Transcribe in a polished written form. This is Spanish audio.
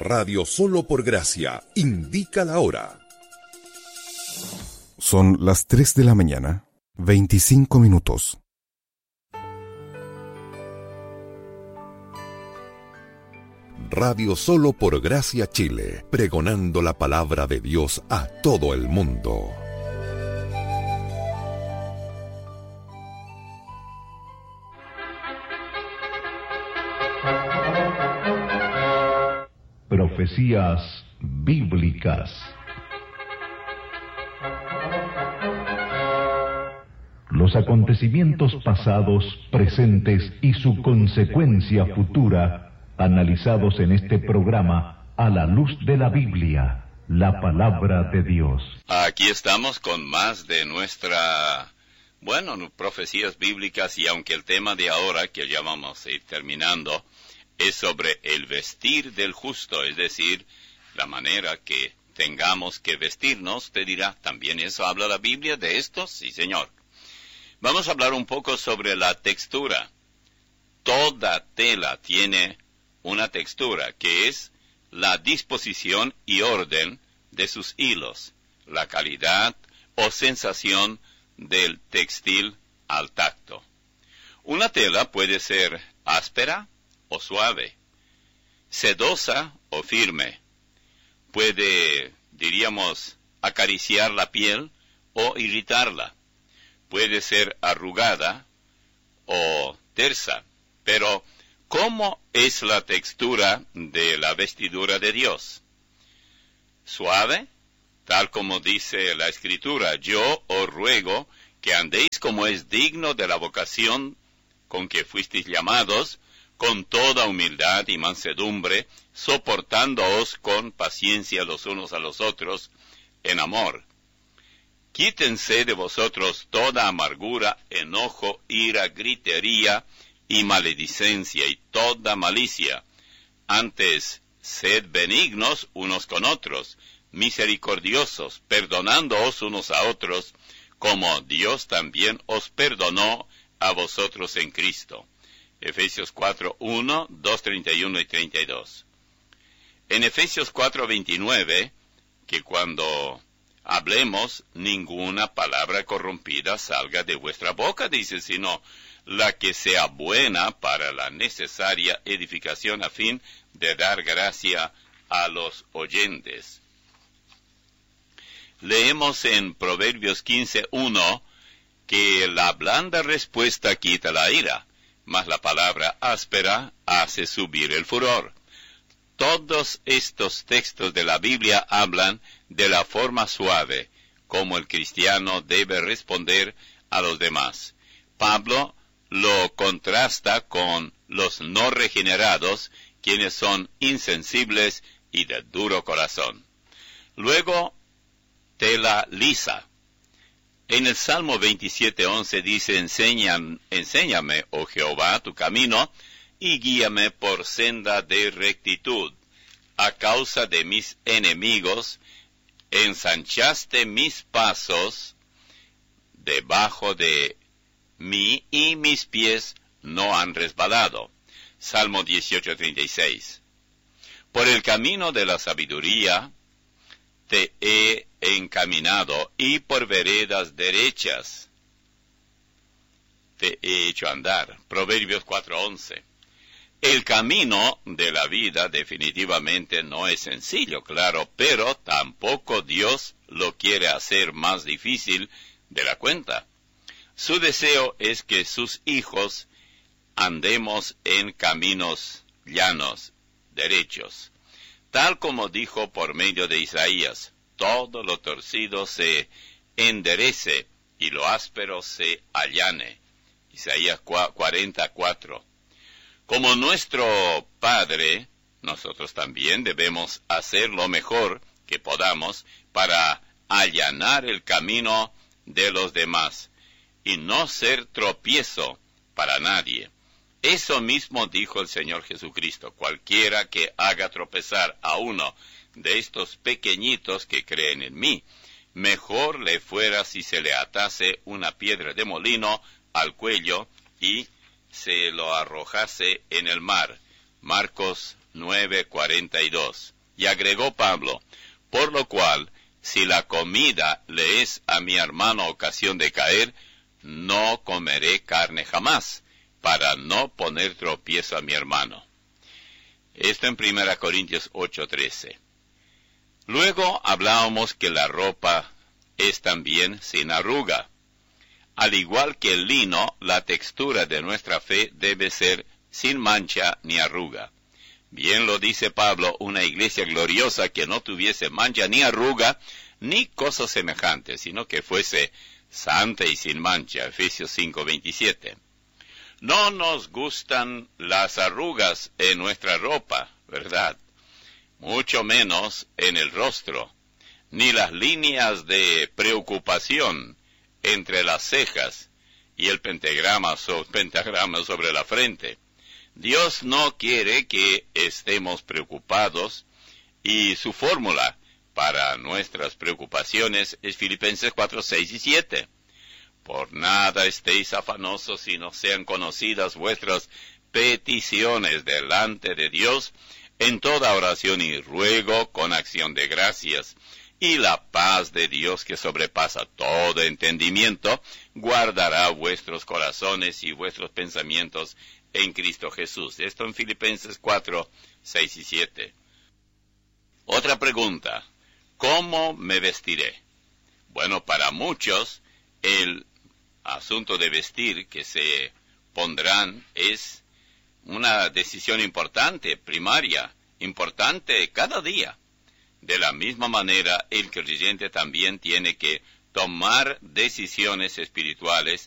Radio Solo por Gracia indica la hora. Son las 3 de la mañana, 25 minutos. Radio Solo por Gracia Chile, pregonando la palabra de Dios a todo el mundo. Profecías bíblicas. Los acontecimientos pasados, presentes y su consecuencia futura, analizados en este programa a la luz de la Biblia, la palabra de Dios. Aquí estamos con más de nuestra, profecías bíblicas, y aunque el tema de ahora, que ya vamos a ir terminando, es sobre el vestir del justo, es decir, la manera que tengamos que vestirnos. Te dirá, ¿también eso habla la Biblia de esto? Sí, señor. Vamos a hablar un poco sobre la textura. Toda tela tiene una textura, que es la disposición y orden de sus hilos, la calidad o sensación del textil al tacto. Una tela puede ser áspera o suave, sedosa o firme. Puede, acariciar la piel o irritarla. Puede ser arrugada o tersa. Pero, ¿cómo es la textura de la vestidura de Dios? ¿Suave? Tal como dice la Escritura: yo os ruego que andéis como es digno de la vocación con que fuisteis llamados, con toda humildad y mansedumbre, soportándoos con paciencia los unos a los otros, en amor. Quítense de vosotros toda amargura, enojo, ira, gritería y maledicencia y toda malicia. Antes, sed benignos unos con otros, misericordiosos, perdonándoos unos a otros, como Dios también os perdonó a vosotros en Cristo. Efesios 4:1, 2, 31 y 32. En Efesios 4:29, que cuando hablemos, ninguna palabra corrompida salga de vuestra boca, dice, sino la que sea buena para la necesaria edificación, a fin de dar gracia a los oyentes. Leemos en Proverbios 15:1 que la blanda respuesta quita la ira, mas la palabra áspera hace subir el furor. Todos estos textos de la Biblia hablan de la forma suave, como el cristiano debe responder a los demás. Pablo lo contrasta con los no regenerados, quienes son insensibles y de duro corazón. Luego, tela lisa. En el Salmo 27:11 dice, enséñame, oh Jehová, tu camino, y guíame por senda de rectitud. A causa de mis enemigos, ensanchaste mis pasos debajo de mí, y mis pies no han resbalado. Salmo 18:36. Por el camino de la sabiduría te he encaminado, y por veredas derechas te he hecho andar. Proverbios 4:11. El camino de la vida definitivamente no es sencillo, claro, pero tampoco Dios lo quiere hacer más difícil de la cuenta. Su deseo es que sus hijos andemos en caminos llanos, derechos. Tal como dijo por medio de Isaías, todo lo torcido se enderece y lo áspero se allane. Isaías 40:4. Como nuestro Padre, nosotros también debemos hacer lo mejor que podamos para allanar el camino de los demás y no ser tropiezo para nadie. Eso mismo dijo el Señor Jesucristo: cualquiera que haga tropezar a uno de estos pequeñitos que creen en mí, mejor le fuera si se le atase una piedra de molino al cuello y se lo arrojase en el mar. Marcos 9:42. Y agregó Pablo, por lo cual, si la comida le es a mi hermano ocasión de caer, no comeré carne jamás, para no poner tropiezo a mi hermano. Esto en 1 Corintios 8:13. Luego hablábamos que la ropa es también sin arruga. Al igual que el lino, la textura de nuestra fe debe ser sin mancha ni arruga. Bien lo dice Pablo, una iglesia gloriosa que no tuviese mancha ni arruga, ni cosa semejante, sino que fuese santa y sin mancha. Efesios 5:27. No nos gustan las arrugas en nuestra ropa, ¿verdad? Mucho menos en el rostro, ni las líneas de preocupación entre las cejas y el pentagrama sobre la frente. Dios no quiere que estemos preocupados, y su fórmula para nuestras preocupaciones es Filipenses 4:6 y 7. Por nada estéis afanosos, sino sean conocidas vuestras peticiones delante de Dios, en toda oración y ruego con acción de gracias. Y la paz de Dios, que sobrepasa todo entendimiento, guardará vuestros corazones y vuestros pensamientos en Cristo Jesús. Esto en Filipenses 4:6 y 7. Otra pregunta: ¿cómo me vestiré? Bueno, para muchos, el asunto de vestir que se pondrán es una decisión importante, primaria, importante cada día. De la misma manera, el creyente también tiene que tomar decisiones espirituales